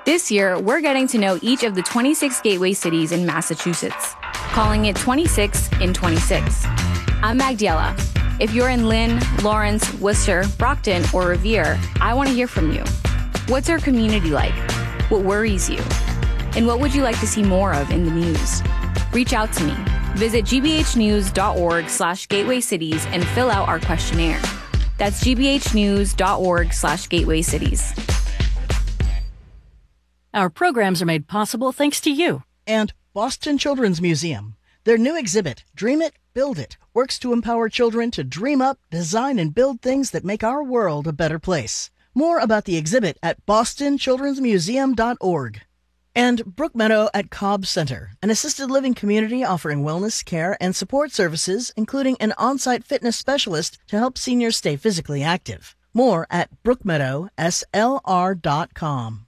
This year, we're getting to know each of the 26 gateway cities in Massachusetts, calling it 26 in 26. I'm Magdiela. If you're in Lynn, Lawrence, Worcester, Brockton, or Revere, I want to hear from you. What's our community like? What worries you? And what would you like to see more of in the news? Reach out to me. Visit gbhnews.org/gateway cities and fill out our questionnaire. That's gbhnews.org/gateway cities. Our programs are made possible thanks to you. And Boston Children's Museum. Their new exhibit, Dream It, Build It, works to empower children to dream up, design, and build things that make our world a better place. More about the exhibit at bostonchildrensmuseum.org. And Brookmeadow at Cobb Center, an assisted living community offering wellness care and support services, including an on-site fitness specialist to help seniors stay physically active. More at brookmeadowslr.com.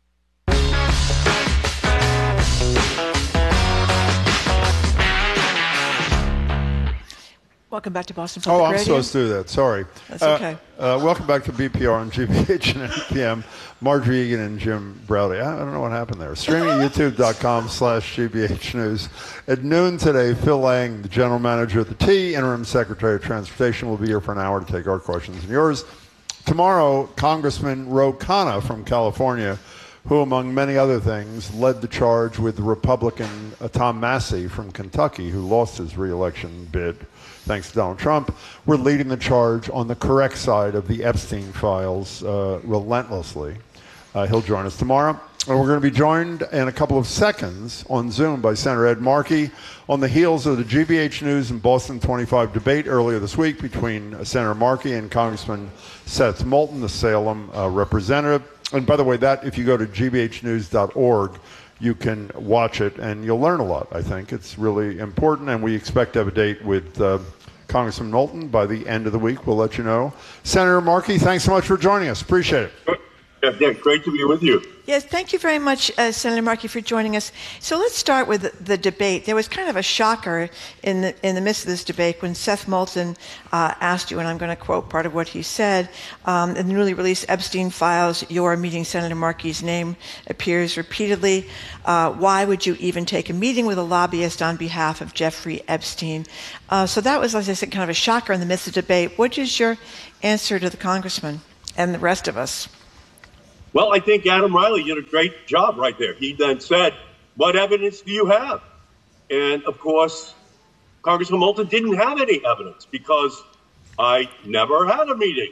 Welcome back to Boston Public Radio. I'm supposed to do that. Sorry. That's okay. Welcome back to BPR and GBH and NPM. Marjorie Egan and Jim Browdy. I don't know what happened there. Streaming at youtube.com/GBH News. At noon today, Phil Lang, the general manager at the T, interim secretary of transportation, will be here for an hour to take our questions and yours. Tomorrow, Congressman Ro Khanna from California, who, among many other things, led the charge with the Republican Tom Massey from Kentucky, who lost his re-election bid thanks to Donald Trump. We're leading the charge on the correct side of the Epstein files relentlessly. He'll join us tomorrow. And we're going to be joined in a couple of seconds on Zoom by Senator Ed Markey on the heels of the GBH News and Boston 25 debate earlier this week between Senator Markey and Congressman Seth Moulton, the Salem representative. And by the way, that if you go to gbhnews.org, you can watch it and you'll learn a lot, I think. It's really important, and we expect to have a date with Congressman Moulton by the end of the week. We'll let you know. Senator Markey, thanks so much for joining us. Appreciate it. Yeah, great to be with you. Yes, thank you very much, Senator Markey, for joining us. So let's start with the debate. There was kind of a shocker in the midst of this debate when Seth Moulton asked you, and I'm going to quote part of what he said, in the newly released Epstein files, your meeting Senator Markey's name appears repeatedly. Why would you even take a meeting with a lobbyist on behalf of Jeffrey Epstein? So that was, as I said, kind of a shocker in the midst of the debate. What is your answer to the congressman and the rest of us? Well, I think Adam Riley did a great job right there. He then said, what evidence do you have? And, of course, Congressman Moulton didn't have any evidence because I never had a meeting.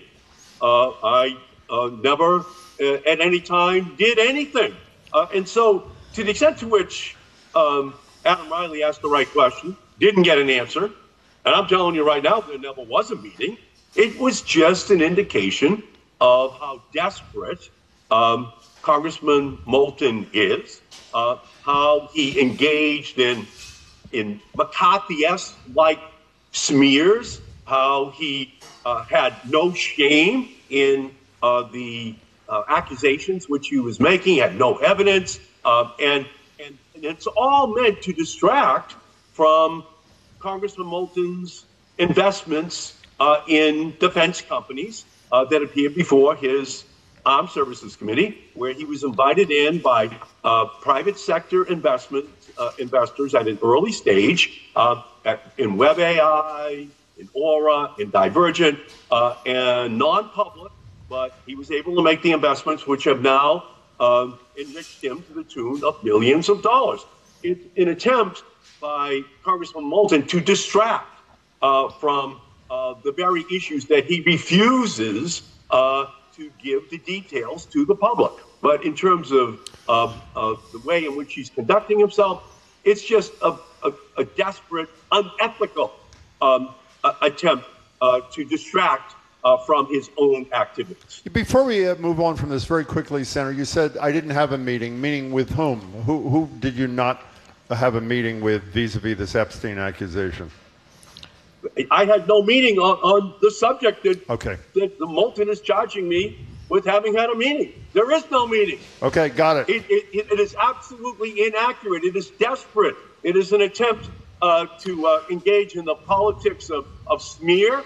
I never at any time did anything. And so to the extent to which Adam Riley asked the right question, didn't get an answer, and I'm telling you right now, there never was a meeting, it was just an indication of how desperate Congressman Moulton is, how he engaged in McCarthy-esque-like smears, how he had no shame in the accusations which he was making, had no evidence, and it's all meant to distract from Congressman Moulton's investments in defense companies that appeared before his Armed Services Committee, where he was invited in by private sector investors at an early stage in WebAI, in Aura, in Divergent, and non-public, but he was able to make the investments which have now enriched him to the tune of millions of dollars. In an attempt by Congressman Moulton to distract from the very issues that he refuses to give the details to the public. But in terms of the way in which he's conducting himself, it's just a desperate, unethical attempt to distract from his own activities. Before we move on from this very quickly, Senator, you said I didn't have a meeting. Meeting with whom? Who did you not have a meeting with vis-a-vis this Epstein accusation? I had no meeting on the subject that the Moulton is charging me with having had a meeting. There is no meeting. Okay, got it. It is absolutely inaccurate. It is desperate. It is an attempt to engage in the politics of smear.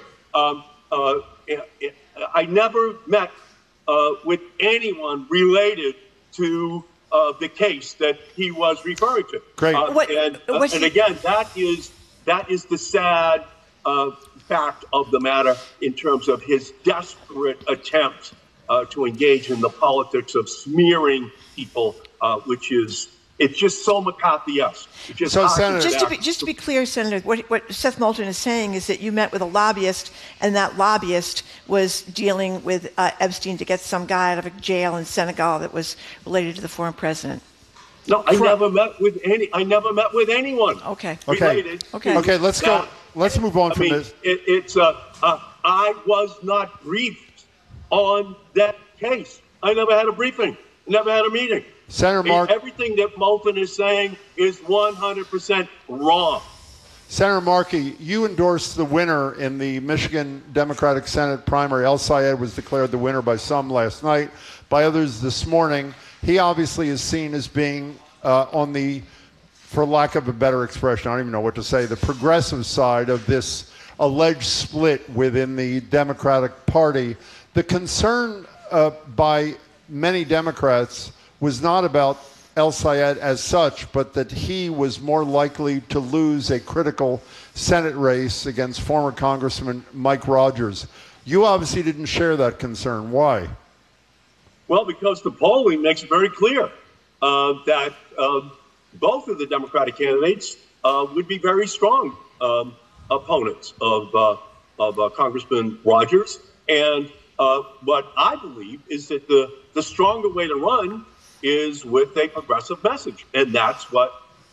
I never met with anyone related to the case that he was referring to. Great. And again, that is the sad fact of the matter in terms of his desperate attempt to engage in the politics of smearing people, it's just so McCarthy-esque. Just to be clear, Senator, what Seth Moulton is saying is that you met with a lobbyist, and that lobbyist was dealing with Epstein to get some guy out of a jail in Senegal that was related to the former president. No, I never met with anyone. Related. Okay. Let's go. Let's move on from this. I was not briefed on that case. I never had a briefing. Never had a meeting. Senator Mark, everything that Moulton is saying is 100% wrong. Senator Markey, you endorsed the winner in the Michigan Democratic Senate primary. El Sayed was declared the winner by some last night, by others this morning. He obviously is seen as being on the, for lack of a better expression, I don't even know what to say, the progressive side of this alleged split within the Democratic Party. The concern by many Democrats was not about El Sayed as such, but that he was more likely to lose a critical Senate race against former Congressman Mike Rogers. You obviously didn't share that concern. Why? Well, because the polling makes it very clear that both of the Democratic candidates would be very strong opponents of Congressman Rogers. And what I believe is that the stronger way to run is with a progressive message. And that's what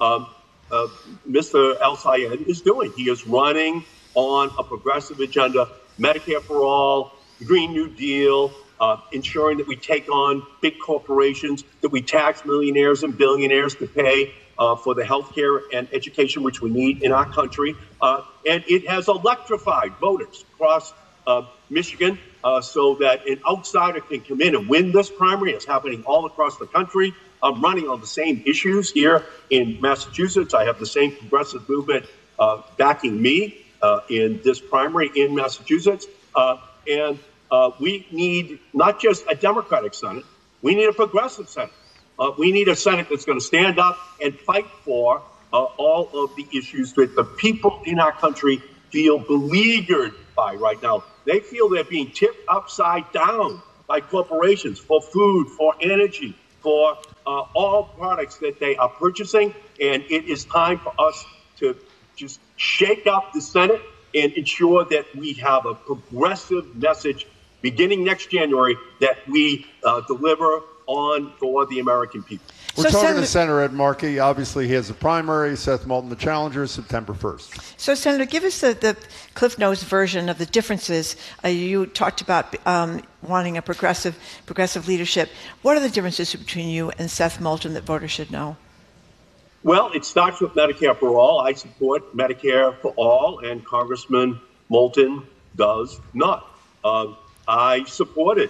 Mr. El Sayed is doing. He is running on a progressive agenda, Medicare for all, Green New Deal, ensuring that we take on big corporations, that we tax millionaires and billionaires to pay for the health care and education which we need in our country. And it has electrified voters across Michigan so that an outsider can come in and win this primary. It's happening all across the country. I'm running on the same issues here in Massachusetts. I have the same progressive movement backing me in this primary in Massachusetts. And we need not just a Democratic Senate, we need a progressive Senate. We need a Senate that's going to stand up and fight for all of the issues that the people in our country feel beleaguered by right now. They feel they're being tipped upside down by corporations for food, for energy, for all products that they are purchasing. And it is time for us to just shake up the Senate and ensure that we have a progressive message beginning next January that we deliver on for the American people. We're talking to Senator Ed Markey. Obviously, he has a primary. Seth Moulton, the challenger, September 1st. So, Senator, give us the Cliff Notes version of the differences. You talked about wanting a progressive leadership. What are the differences between you and Seth Moulton that voters should know? Well, it starts with Medicare for all. I support Medicare for all, and Congressman Moulton does not. I supported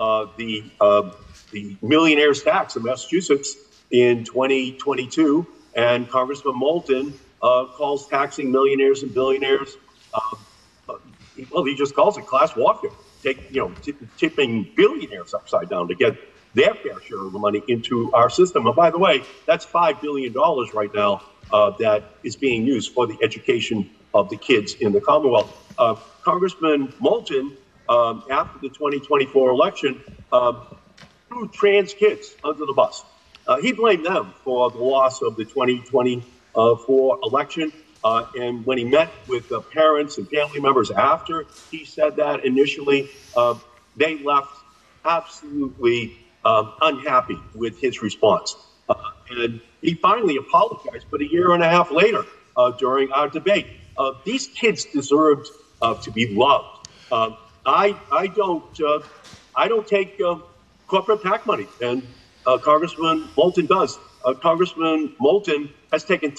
the millionaire's tax in Massachusetts in 2022, and Congressman Moulton calls taxing millionaires and billionaires, well, he just calls it class warfare, tipping billionaires upside down to get their fair share of the money into our system. And by the way, that's $5 billion right now that is being used for the education of the kids in the Commonwealth. Congressman Moulton, after the 2024 election, threw trans kids under the bus. He blamed them for the loss of the 2024 election. And when he met with the parents and family members after he said that initially, they left absolutely unhappy with his response. And he finally apologized, but a year and a half later, during our debate, these kids deserved to be loved. I don't take corporate PAC money, and Congressman Moulton does. Congressman Moulton has taken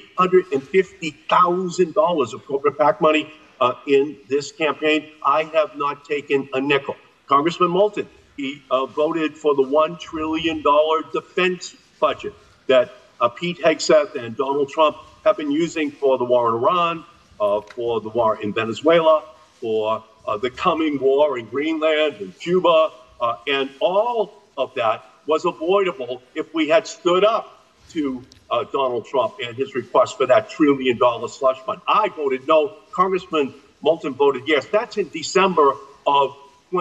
$350,000 of corporate PAC money in this campaign. I have not taken a nickel. Congressman Moulton, he voted for the $1 trillion defense budget that Pete Hegseth and Donald Trump have been using for the war in Iran, for the war in Venezuela, for the coming war in Greenland and Cuba, and all of that was avoidable if we had stood up to Donald Trump and his request for that $1 trillion slush fund. I voted no. Congressman Moulton voted yes. That's in December of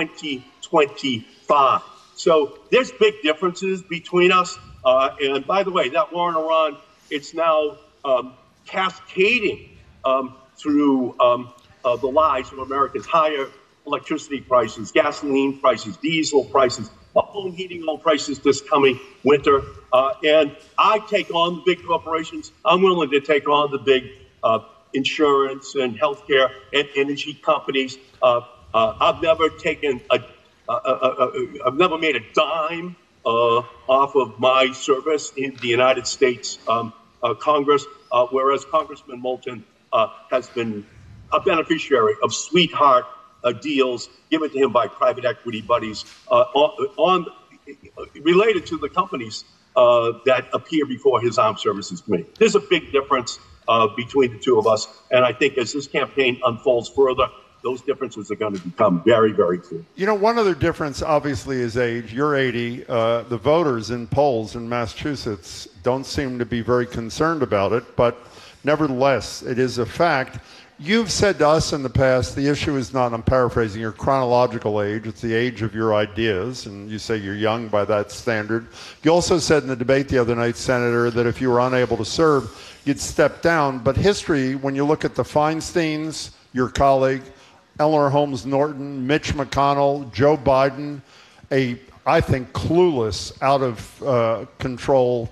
2025. So there's big differences between us. And by the way, that war in Iran, it's now cascading through the lives of Americans. Higher electricity prices, gasoline prices, diesel prices, home heating oil prices this coming winter. And I take on the big corporations. I'm willing to take on the big insurance and healthcare and energy companies. I've never taken I've never made a dime off of my service in the United States Congress, whereas Congressman Moulton has been a beneficiary of sweetheart deals given to him by private equity buddies related to the companies that appear before his Armed Services Committee. There's a big difference between the two of us, and I think as this campaign unfolds further, those differences are going to become very, very clear. You know, one other difference, obviously, is age. You're 80. The voters in polls in Massachusetts don't seem to be very concerned about it, but nevertheless, it is a fact. You've said to us in the past, the issue is not, I'm paraphrasing, your chronological age. It's the age of your ideas, and you say you're young by that standard. You also said in the debate the other night, Senator, that if you were unable to serve, you'd step down. But history, when you look at the Feinsteins, your colleague, Eleanor Holmes Norton, Mitch McConnell, Joe Biden, I think, clueless, out of control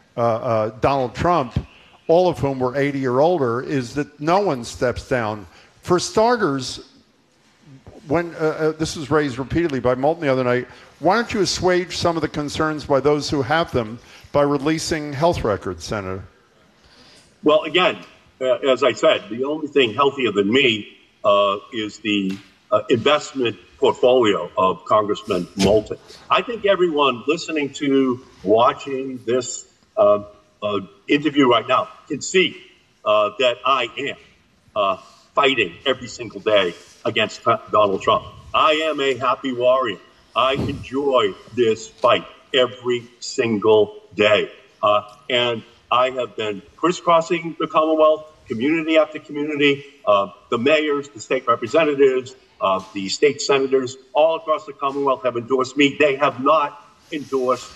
Donald Trump, all of whom were 80 or older, is that no one steps down. For starters, when this was raised repeatedly by Moulton the other night, why don't you assuage some of the concerns by those who have them by releasing health records, Senator? Well, again, as I said, the only thing healthier than me is the investment portfolio of Congressman Moulton. I think everyone listening to, watching this interview right now can see that I am fighting every single day against Donald Trump. I am a happy warrior. I enjoy this fight every single day. And I have been crisscrossing the Commonwealth, community after community, the mayors, the state representatives, the state senators, all across the Commonwealth have endorsed me. They have not endorsed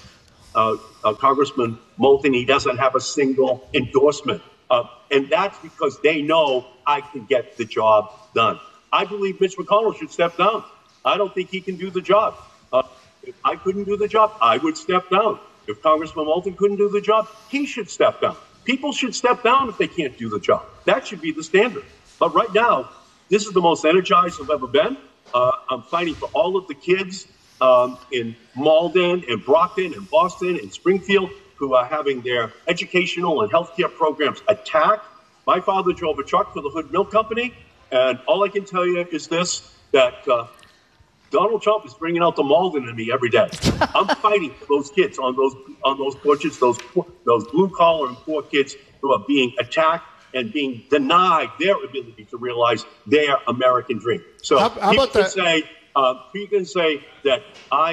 Congressman Moulton. He doesn't have a single endorsement. And that's because they know I can get the job done. I believe Mitch McConnell should step down. I don't think he can do the job. If I couldn't do the job, I would step down. If Congressman Moulton couldn't do the job, he should step down. People should step down if they can't do the job. That should be the standard. But right now, this is the most energized I've ever been. I'm fighting for all of the kids in Malden and Brockton and Boston and Springfield who are having their educational and healthcare programs attacked. My father drove a truck for the Hood Milk Company, and all I can tell you is this, that Donald Trump is bringing out the Malden in me every day. I'm fighting for those kids on those porches, those blue collar and poor kids who are being attacked and being denied their ability to realize their American dream. So how about that? He can say that I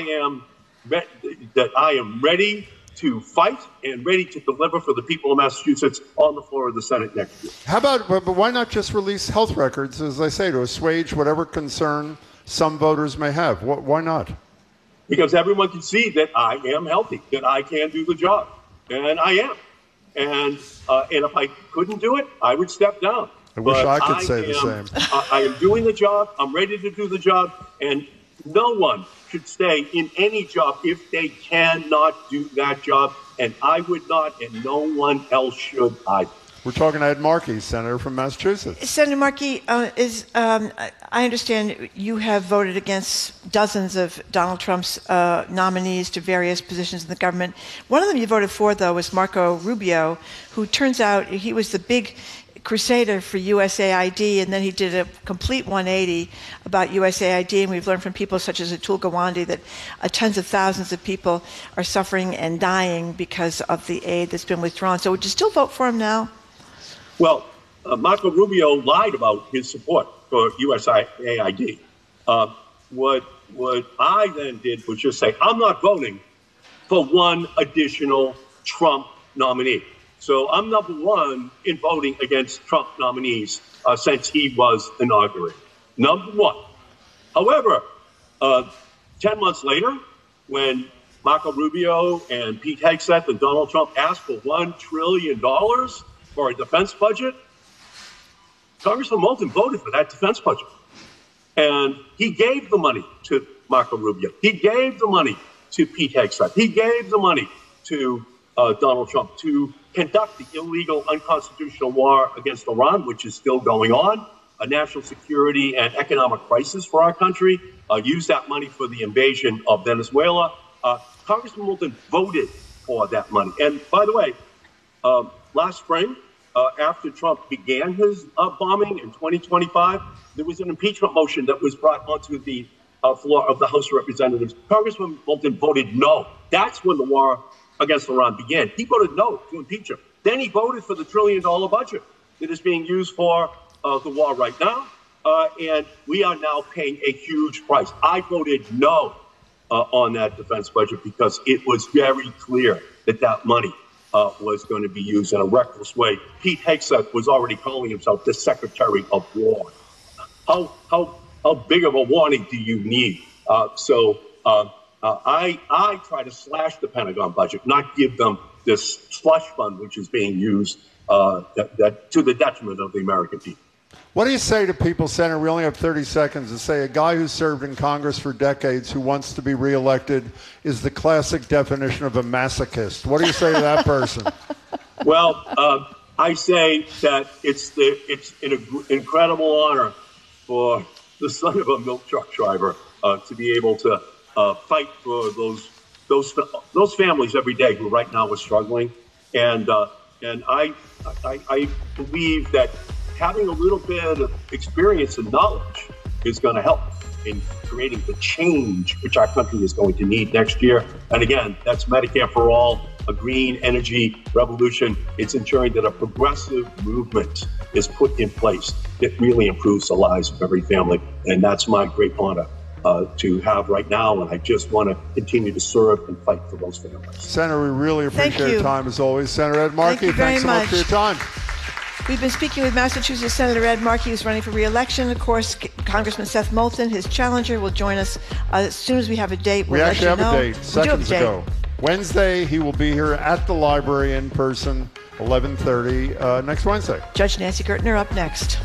am ready to fight and ready to deliver for the people of Massachusetts on the floor of the Senate next year. How about, but why not just release health records, as I say, to assuage whatever concern some voters may have? Why not? Because everyone can see that I am healthy, that I can do the job, and I am. And if I couldn't do it, I would step down. I wish I could say the same. I am doing the job. I'm ready to do the job. And no one should stay in any job if they cannot do that job. And I would not, and no one else should either. We're talking to Ed Markey, Senator from Massachusetts. Senator Markey, I understand you have voted against dozens of Donald Trump's nominees to various positions in the government. One of them you voted for, though, was Marco Rubio, who turns out he was the big crusader for USAID, and then he did a complete 180 about USAID, and we've learned from people such as Atul Gawande that tens of thousands of people are suffering and dying because of the aid that's been withdrawn. So would you still vote for him now? Well, Marco Rubio lied about his support for USAID. What I then did was just say, I'm not voting for one additional Trump nominee. So I'm number one in voting against Trump nominees since he was inaugurated. Number one. However, 10 months later, when Marco Rubio and Pete Hegseth and Donald Trump asked for $1 trillion for a defense budget, Congressman Moulton voted for that defense budget. And he gave the money to Marco Rubio. He gave the money to Pete Hegseth. He gave the money to Donald Trump to conduct the illegal, unconstitutional war against Iran, which is still going on, a national security and economic crisis for our country, use that money for the invasion of Venezuela. Congressman Moulton voted for that money. And by the way, last spring, after Trump began his bombing in 2025, there was an impeachment motion that was brought onto the floor of the House of Representatives. Congressman Moulton voted no. That's when the war against Iran began. He voted no to impeach him. Then he voted for the $1 trillion budget that is being used for the war right now. And we are now paying a huge price. I voted no on that defense budget because it was very clear that that money was going to be used in a reckless way. Pete Hegseth was already calling himself the Secretary of War. How big of a warning do you need? I try to slash the Pentagon budget, not give them this slush fund, which is being used that to the detriment of the American people. What do you say to people, Senator, we only have 30 seconds, to say a guy who served in Congress for decades who wants to be reelected is the classic definition of a masochist? What do you say to that person? Well, I say that it's an incredible honor for the son of a milk truck driver to be able to fight for those families every day who right now are struggling. And I believe that having a little bit of experience and knowledge is going to help in creating the change which our country is going to need next year. And again, that's Medicare for all, a green energy revolution. It's ensuring that a progressive movement is put in place that really improves the lives of every family. And that's my great honor to have right now. And I just want to continue to serve and fight for those families. Senator, we really appreciate your time as always. Senator Ed Markey, thanks so much for your time. We've been speaking with Massachusetts Senator Ed Markey, who's running for re-election. Of course, Congressman Seth Moulton, his challenger, will join us as soon as we have a date. We actually have a date seconds ago. Wednesday, he will be here at the library in person, 11:30 next Wednesday. Judge Nancy Gertner up next.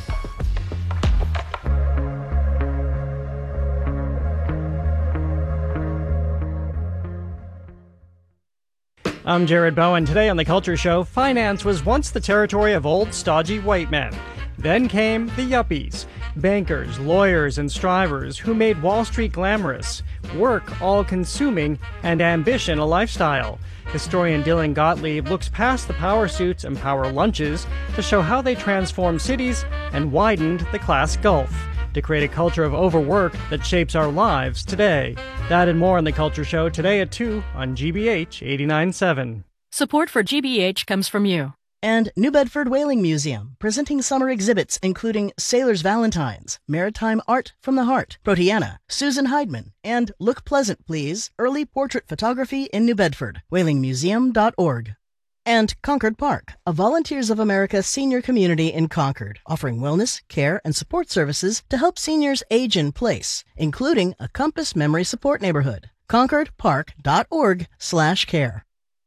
I'm Jared Bowen. Today on The Culture Show, finance was once the territory of old, stodgy white men. Then came the yuppies, bankers, lawyers, and strivers who made Wall Street glamorous, work all-consuming, and ambition a lifestyle. Historian Dylan Gottlieb looks past the power suits and power lunches to show how they transformed cities and widened the class gulf to create a culture of overwork that shapes our lives today. That and more on The Culture Show today at 2 on GBH 89.7. Support for GBH comes from you. And New Bedford Whaling Museum, presenting summer exhibits including Sailor's Valentines, Maritime Art from the Heart, Proteana, Susan Heidman, and Look Pleasant Please, Early Portrait Photography in New Bedford, whalingmuseum.org. And Concord Park, a Volunteers of America senior community in Concord, offering wellness, care, and support services to help seniors age in place, including a Compass Memory Support Neighborhood. ConcordPark.org/care.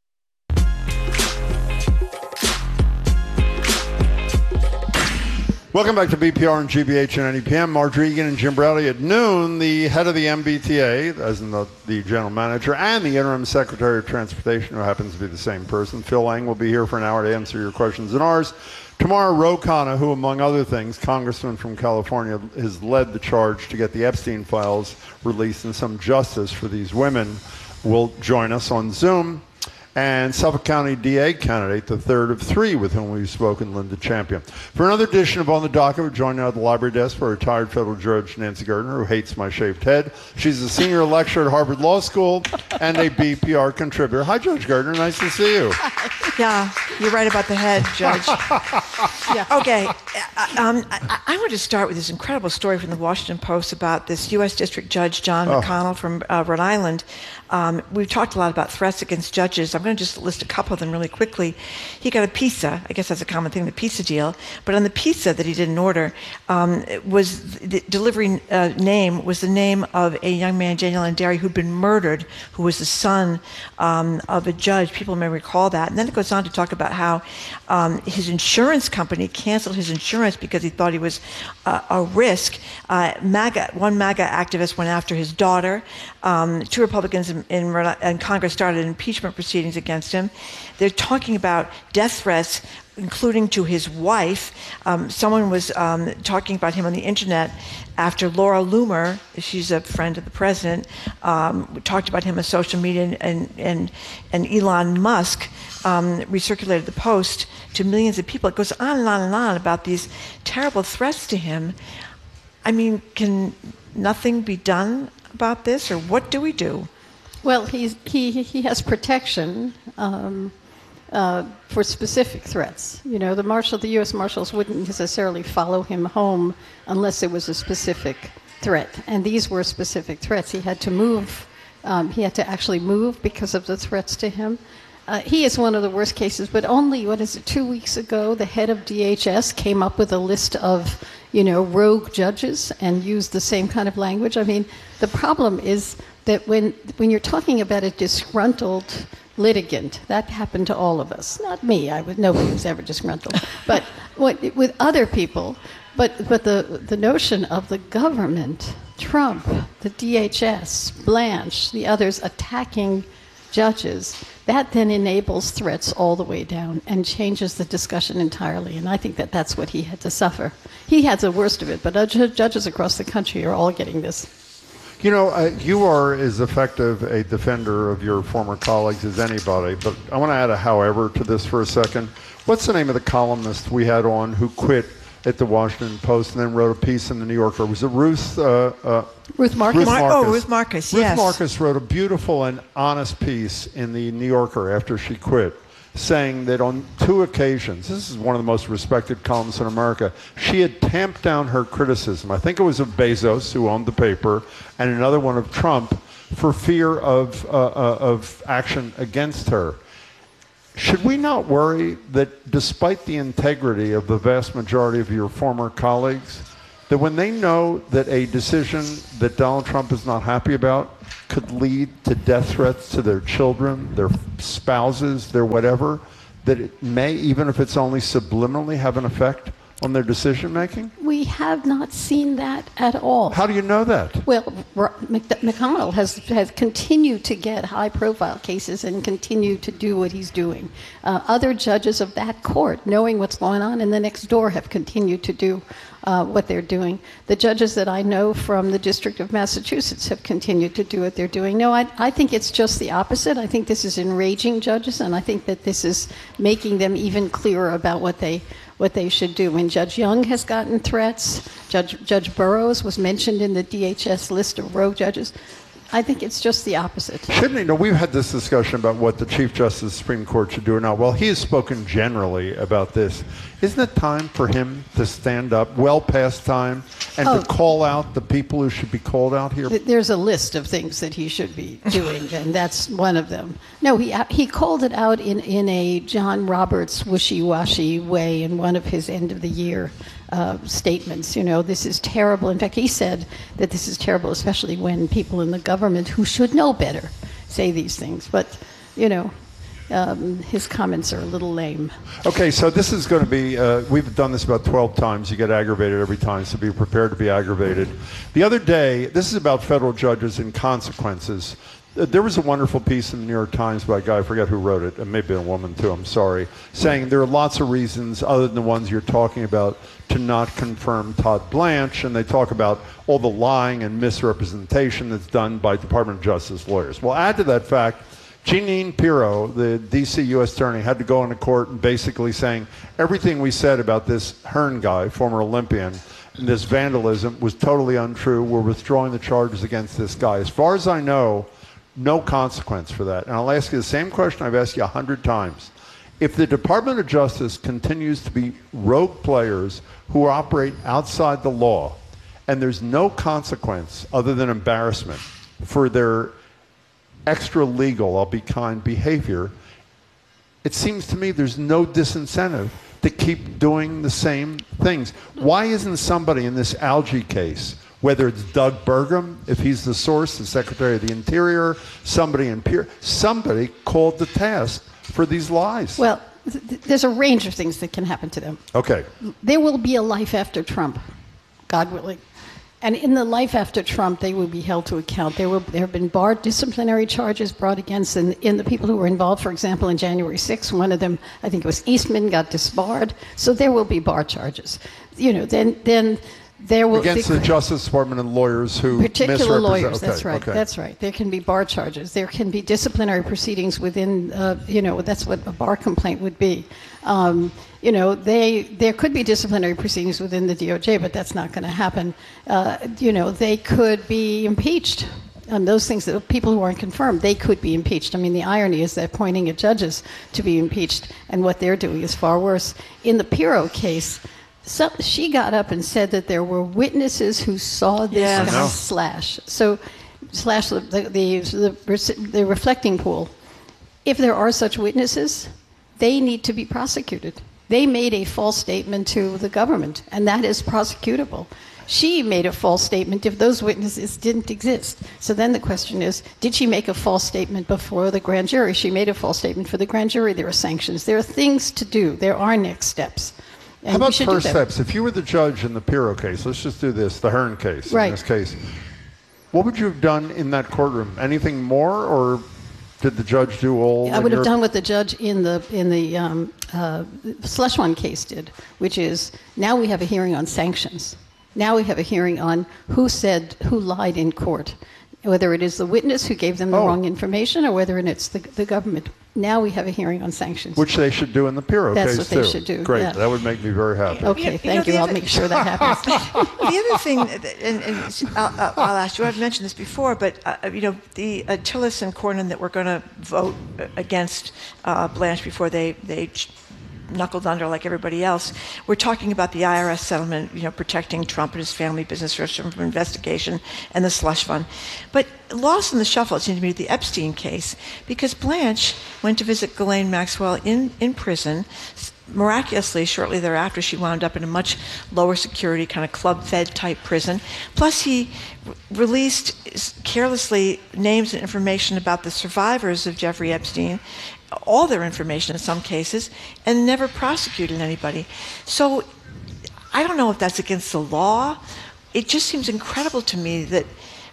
Welcome back to BPR and GBH and NEPM. Margery Eagan and Jim Browley at noon. The head of the MBTA, as in the general manager, and the interim secretary of transportation, who happens to be the same person, Phil Lang, will be here for an hour to answer your questions and ours. Tomorrow, Ro Khanna, who, among other things, congressman from California, has led the charge to get the Epstein files released and some justice for these women, will join us on Zoom. And Suffolk County DA candidate, the third of three with whom we've spoken, Linda Champion. For another edition of On the Docket, we're joined now at the library desk by retired federal judge Nancy Gertner, who hates my shaved head. She's a senior lecturer at Harvard Law School and a BPR contributor. Hi, Judge Gertner. Nice to see you. Yeah, you're right about the head, Judge. Yeah. Okay. I want to start with this incredible story from the Washington Post about this U.S. District Judge John McConnell from Rhode Island. We've talked a lot about threats against judges. I'm going to just list a couple of them really quickly. He got a pizza. I guess that's a common thing, the pizza deal. But on the pizza that he didn't order, was the delivery name was the name of a young man, Daniel Andari, who'd been murdered, who was the son of a judge. People may recall that. And then it goes on to talk about how his insurance company canceled his insurance because he thought he was a risk. One MAGA activist went after his daughter. Two Republicans in Congress started impeachment proceedings against him. They're talking about death threats, including to his wife. Someone was talking about him on the internet after Laura Loomer, she's a friend of the president, talked about him on social media, and Elon Musk recirculated the post to millions of people. It goes on and on and on about these terrible threats to him. I mean, can nothing be done about this, or what do we do? Well, he has protection for specific threats. You know, the U.S. Marshals wouldn't necessarily follow him home unless it was a specific threat, and these were specific threats. He had to move. He had to actually move because of the threats to him. He is one of the worst cases, but only, 2 weeks ago, the head of DHS came up with a list of, rogue judges and used the same kind of language. I mean, the problem is that when you're talking about a disgruntled litigant, that happened to all of us. Not me. Nobody was ever disgruntled. But with other people, but the notion of the government, Trump, the DHS, Blanche, the others attacking judges, that then enables threats all the way down and changes the discussion entirely. And I think that that's what he had to suffer. He had the worst of it, but judges across the country are all getting this. You are as effective a defender of your former colleagues as anybody, but I want to add a however to this for a second. What's the name of the columnist we had on who quit at the Washington Post and then wrote a piece in the New Yorker? Was it Ruth Marcus? Ruth Marcus, yes. Ruth Marcus wrote a beautiful and honest piece in the New Yorker after she quit, saying that on 2 occasions, this is one of the most respected columnists in America, she had tamped down her criticism. I think it was of Bezos, who owned the paper, and another one of Trump, for fear of action against her. Should we not worry that despite the integrity of the vast majority of your former colleagues, that when they know that a decision that Donald Trump is not happy about could lead to death threats to their children, their spouses, their whatever, that it may, even if it's only subliminally, have an effect on their decision making? We have not seen that at all. How do you know that? Well, McConnell has continued to get high-profile cases and continue to do what he's doing. Other judges of that court, knowing what's going on in the next door, have continued to do what they're doing. The judges that I know from the District of Massachusetts have continued to do what they're doing. No, I think it's just the opposite. I think this is enraging judges, and I think that this is making them even clearer about what they should do. When Judge Young has gotten threats, Judge Burroughs was mentioned in the DHS list of rogue judges. I think it's just the opposite. Shouldn't he? No, we've had this discussion about what the Chief Justice of the Supreme Court should do or not. Well, he has spoken generally about this. Isn't it time for him to stand up, well past time, and to call out the people who should be called out here? There's a list of things that he should be doing, and that's one of them. No, he called it out in a John Roberts wishy-washy way in one of his end-of-the-year statements. This is terrible. In fact, he said that this is terrible, especially when people in the government who should know better say these things. But, his comments are a little lame. Okay, so this is going to be, we've done this about 12 times. You get aggravated every time, so be prepared to be aggravated. The other day, this is about federal judges and consequences. There was a wonderful piece in the New York Times by a guy, I forget who wrote it, and maybe a woman too, I'm sorry, saying there are lots of reasons other than the ones you're talking about to not confirm Todd Blanche, and they talk about all the lying and misrepresentation that's done by Department of Justice lawyers. Well, add to that fact, Jeanine Pirro, the D.C. U.S. Attorney, had to go into court and basically saying everything we said about this Hearn guy, former Olympian, and this vandalism was totally untrue. We're withdrawing the charges against this guy. As far as I know, no consequence for that. And I'll ask you the same question I've asked you 100 times. If the Department of Justice continues to be rogue players who operate outside the law, and there's no consequence other than embarrassment for their extra legal, I'll be kind behavior, it seems to me there's no disincentive to keep doing the same things. Why isn't somebody in this algae case, whether it's Doug Burgum, if he's the source, the Secretary of the Interior, somebody in Pierre, somebody called to task for these lies? Well, there's a range of things that can happen to them. Okay. There will be a life after Trump, God willing. And in the life after Trump, they will be held to account. There have been disciplinary charges brought against in the people who were involved. For example, in January 6th, one of them, I think it was Eastman, got disbarred. So there will be bar charges. Then there will against the Justice Department and lawyers who particular lawyers. Okay, that's right. Okay. That's right. There can be bar charges. There can be disciplinary proceedings within. That's what a bar complaint would be. There could be disciplinary proceedings within the DOJ, but that's not going to happen. They could be impeached. Those things, that people who aren't confirmed, they could be impeached. I mean, the irony is they're pointing at judges to be impeached, and what they're doing is far worse. In the Pirro case, she got up and said that there were witnesses who saw this guy slash the reflecting pool. If there are such witnesses, they need to be prosecuted. They made a false statement to the government, and that is prosecutable. She made a false statement if those witnesses didn't exist. So then the question is, did she make a false statement before the grand jury? She made a false statement for the grand jury. There are sanctions. There are things to do. There are next steps. And how about first steps? If you were the judge in the Pirro case, let's just do this, the Hearn case, in this case, what would you have done in that courtroom? Anything more, or did the judge do all? I would have done what the judge in the Schleswig case did, which is now we have a hearing on sanctions. Now we have a hearing on who lied in court, whether it is the witness who gave them the wrong information or whether it's the government. Now we have a hearing on sanctions. Which they should do in the Pirro case, too. That's what they should do. Great. Yeah. That would make me very happy. Okay, thank you. I'll make sure that happens. The other thing, and I'll ask you, I've mentioned this before, but, the Tillis and Cornyn that were going to vote against Blanche before they knuckled under like everybody else. We're talking about the IRS settlement, protecting Trump and his family business from investigation and the slush fund. But lost in the shuffle, it seemed to me, the Epstein case, because Blanche went to visit Ghislaine Maxwell in prison. Miraculously, shortly thereafter, she wound up in a much lower security, kind of club-fed type prison. Plus, he released carelessly names and information about the survivors of Jeffrey Epstein, all their information in some cases, and never prosecuted anybody. So I don't know if that's against the law. It just seems incredible to me that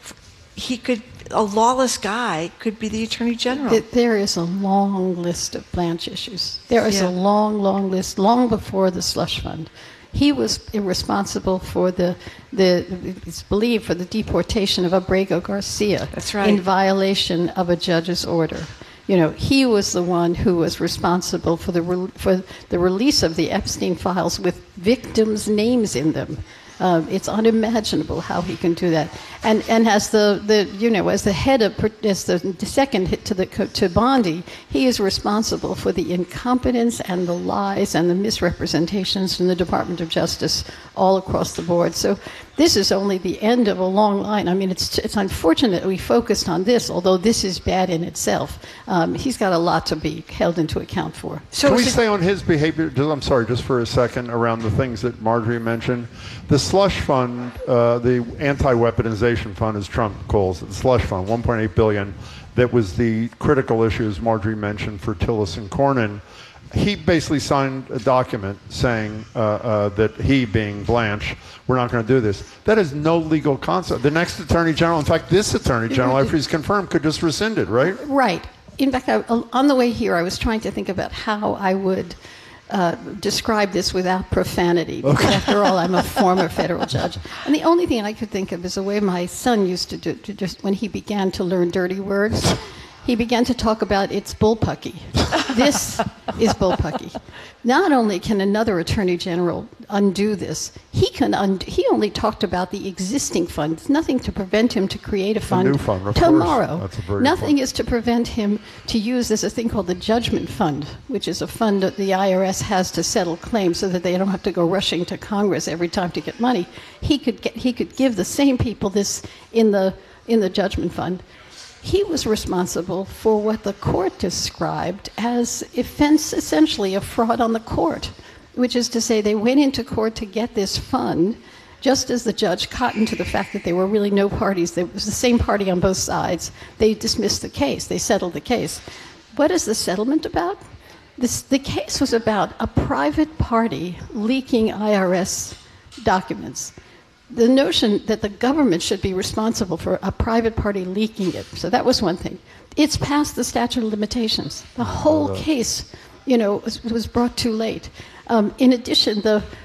a lawless guy could be the Attorney General. There is a long list of Blanche issues. There is a long list, long before the slush fund. He was responsible for it's believed, for the deportation of Abrego Garcia. That's right. In violation of a judge's order. He was the one who was responsible for the release of the Epstein files with victims' names in them. It's unimaginable how he can do that. And as as the second hit to Bondi, he is responsible for the incompetence and the lies and the misrepresentations from the Department of Justice all across the board. So this is only the end of a long line. I mean, it's unfortunate we focused on this, although this is bad in itself. He's got a lot to be held into account for. So can we stay on his behavior? I'm sorry, just for a second, around the things that Marjorie mentioned. The slush fund, the anti-weaponization fund, as Trump calls it, the slush fund, $1.8 billion, that was the critical issues Marjorie mentioned for Tillis and Cornyn. He basically signed a document saying that he, being Blanche, we're not going to do this. That is no legal concept. The next Attorney General, in fact, this Attorney General, after he's confirmed, could just rescind it, right? Right. In fact, on the way here, I was trying to think about how I would describe this without profanity. Because after all, I'm a former federal judge. And the only thing I could think of is the way my son used to do, just when he began to learn dirty words. He began to talk about it's bullpucky. This is bullpucky. Not only can another attorney general undo this, he only talked about the existing fund. There's nothing to prevent him to create a fund, new fund of tomorrow. Course. That's a very nothing good is to prevent him to use this a thing called the judgment fund, which is a fund that the IRS has to settle claims so that they don't have to go rushing to Congress every time to get money. He could give the same people this in the judgment fund. he was responsible for what the court described as essentially a fraud on the court, which is to say they went into court to get this fund, just as the judge cottoned to the fact that there were really no parties. There was the same party on both sides. They dismissed the case. They settled the case. What is the settlement about? The case was about a private party leaking IRS documents. The notion that the government should be responsible for a private party leaking it. So that was one thing. It's past the statute of limitations. The whole case, was brought too late. In addition,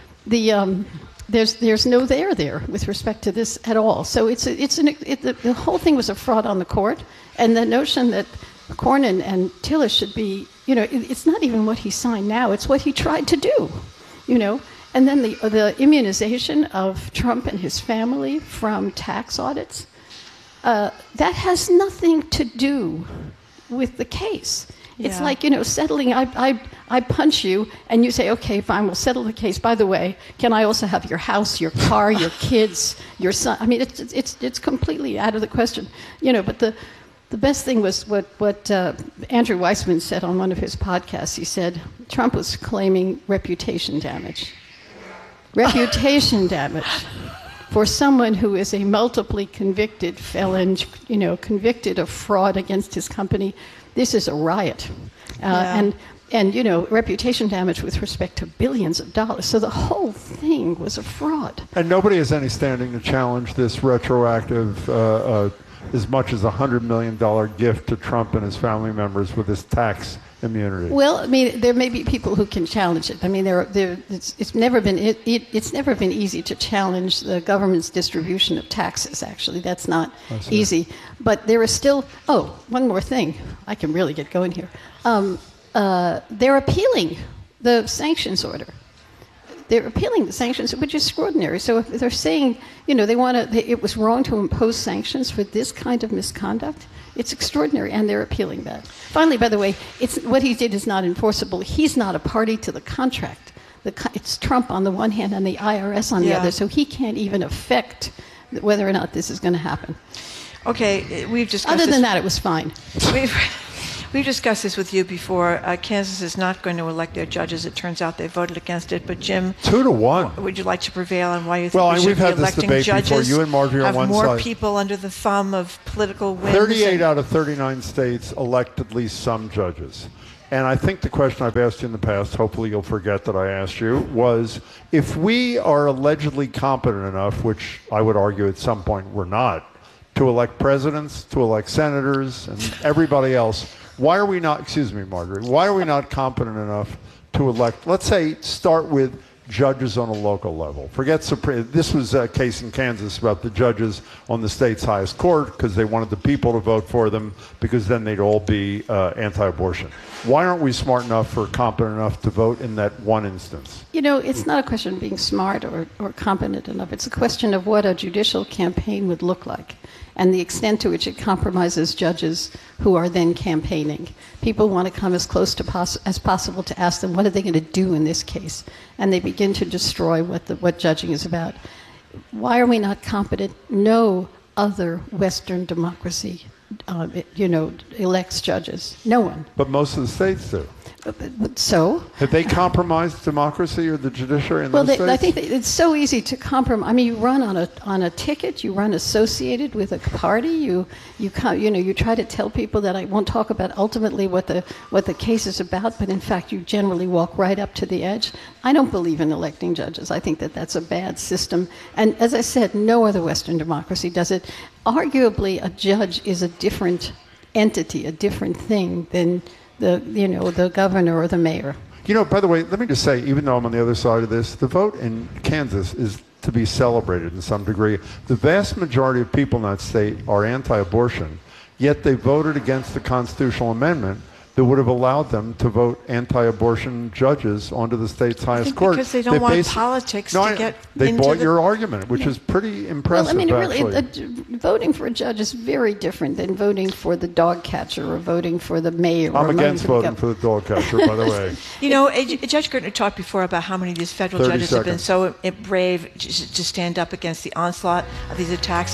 there's no there with respect to this at all. So the whole thing was a fraud on the court, and the notion that Cornyn and Tillis should be, it's not even what he signed now. It's what he tried to do, And then the immunization of Trump and his family from tax audits, that has nothing to do with the case. It's like, settling, I punch you, and you say, okay, fine, we'll settle the case. By the way, can I also have your house, your car, your kids, your son? I mean, it's completely out of the question. But the best thing was what Andrew Weissman said on one of his podcasts. He said Trump was claiming reputation damage. Reputation damage for someone who is a multiply convicted felon, convicted of fraud against his company. This is a riot. And reputation damage with respect to billions of dollars. So the whole thing was a fraud. And nobody has any standing to challenge this retroactive, as much as $100 million gift to Trump and his family members with his tax immunity. Well, I mean, there may be people who can challenge it. I mean, it's never been easy to challenge the government's distribution of taxes. Actually, that's not easy. But there is still. Oh, one more thing. I can really get going here. They're appealing the sanctions order. They're appealing the sanctions, which is extraordinary. So if they're saying, it was wrong to impose sanctions for this kind of misconduct, it's extraordinary, and they're appealing that. Finally, by the way, what he did is not enforceable. He's not a party to the contract. It's Trump on the one hand and the IRS on the other, so he can't even affect whether or not this is going to happen. Okay, we've discussed Other than that, it was fine. We've discussed this with you before. Kansas is not going to elect their judges. It turns out they voted against it. But Jim, 2-1. Would you like to prevail on why you think we should be electing judges? Before. You and Marjorie have on one more side. people under the thumb of political wins. 38 out of 39 states elect at least some judges. And I think the question I've asked you in the past, hopefully you'll forget that I asked you, was if we are allegedly competent enough, which I would argue at some point we're not, to elect presidents, to elect senators, and everybody else, why are we not, excuse me, Marjorie, why are we not competent enough to elect, let's say, start with judges on a local level? Forget Supreme. This was a case in Kansas about the judges on the state's highest court because they wanted the people to vote for them because then they'd all be anti-abortion. Why aren't we smart enough or competent enough to vote in that one instance? It's not a question of being smart or competent enough. It's a question of what a judicial campaign would look like and the extent to which it compromises judges who are then campaigning. People want to come as close to as possible to ask them, what are they going to do in this case? And they begin to destroy what judging is about. Why are we not competent? No other Western democracy, elects judges. No one. But most of the states do. So? Have they compromised democracy or the judiciary in those states? I think it's so easy to compromise. I mean, you run on a ticket. You run associated with a party. You try to tell people that I won't talk about ultimately what the case is about, but in fact, you generally walk right up to the edge. I don't believe in electing judges. I think that that's a bad system. And as I said, no other Western democracy does it. Arguably, a judge is a different entity, a different thing than the governor or the mayor. By the way, let me just say, even though I'm on the other side of this, the vote in Kansas is to be celebrated in some degree. The vast majority of people in that state are anti-abortion, yet they voted against the constitutional amendment that would have allowed them to vote anti-abortion judges onto the state's highest court. Because they don't want politics to get They into bought your argument, which is pretty impressive, voting for a judge is very different than voting for the dog catcher or voting for the mayor. I'm against voting for the dog catcher, by the way. Judge Gertner talked before about how many of these federal judges have been so brave to stand up against the onslaught of these attacks.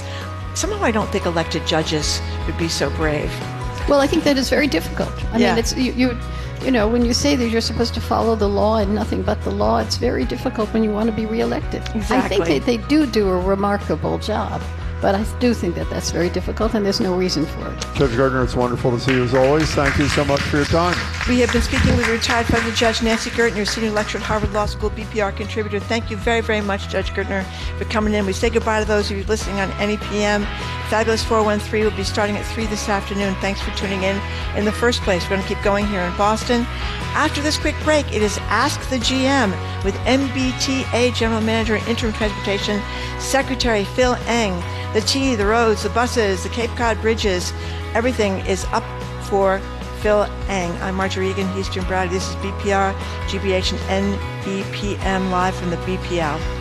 somehow I don't think elected judges would be so brave. Well, I think that is very difficult. I mean, it's you know, when you say that you're supposed to follow the law and nothing but the law, it's very difficult when you want to be reelected. Exactly. I think they do a remarkable job, but I do think that that's very difficult, and there's no reason for it. Judge Gertner, it's wonderful to see you as always. Thank you so much for your time. We have been speaking with retired federal judge Nancy Gertner, senior lecturer at Harvard Law School, BPR contributor. Thank you very, very much, Judge Gertner, for coming in. We say goodbye to those of you listening on NEPM. Fabulous 413 will be starting at 3 this afternoon. Thanks for tuning in the first place. We're going to keep going here in Boston. After this quick break, it is Ask the GM with MBTA General Manager and Interim Transportation Secretary Phil Eng. The T, the roads, the buses, the Cape Cod bridges, everything is up for Phil Eng. I'm Marjorie Egan, he's Jim Browdy. This is BPR, GBH, and NEPM live from the BPL.